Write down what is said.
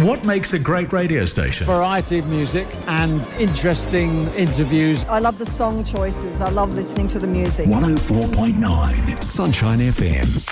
What makes a great radio station? Variety of music and interesting interviews. I love the song choices. I love listening to the music. 104.9 Sunshine FM.